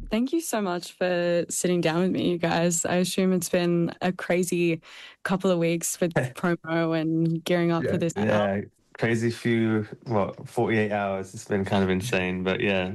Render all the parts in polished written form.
Thank you so much for sitting down with me, you guys. I assume it's been a crazy couple of weeks with promo and gearing up for this. Yeah, crazy few, 48 hours. It's been kind of insane, but yeah,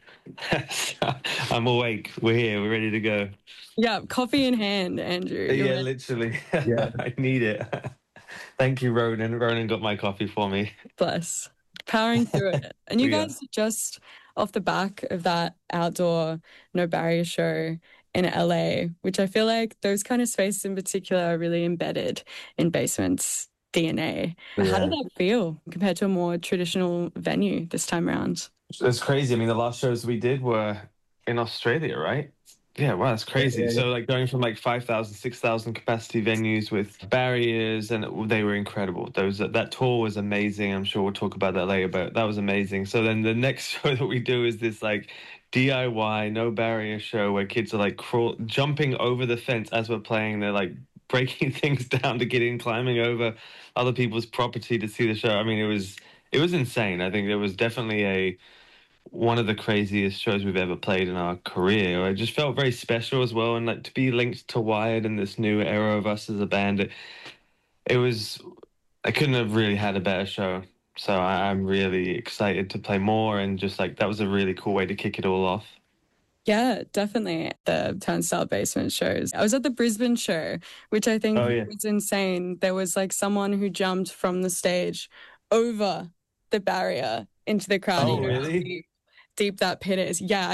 I'm awake. We're here. We're ready to go. Yeah, coffee in hand, Andrew. Yeah, literally. I need it. Thank you, Ronan. Ronan got my coffee for me. Bless. Powering through it. And you Yeah. guys are just off the back of that outdoor No Barrier show in LA, which I feel like those kind of spaces in particular are really embedded in Basement's DNA. How did that feel compared to a more traditional venue this time around? It's crazy. I mean, the last shows we did were in Australia, right? Yeah, wow, that's crazy. So like going from like 5,000, 6,000 capacity venues with barriers, and they were incredible. That tour was amazing. I'm sure we'll talk about that later, but that was amazing. So then the next show that we do is this like DIY no barrier show where kids are like jumping over the fence as we're playing. They're like breaking things down to get in, climbing over other people's property to see the show. I mean, it was insane. I think there was definitely one of the craziest shows we've ever played in our career. It just felt very special as well, and like to be linked to Wired in this new era of us as a band, it was. I couldn't have really had a better show. So I'm really excited to play more, and just like that was a really cool way to kick it all off. Yeah, definitely. The Turnstile Basement shows. I was at the Brisbane show, which I think was insane. There was like someone who jumped from the stage over the barrier into the crowd. Oh, really? Deep that pit is. Yeah,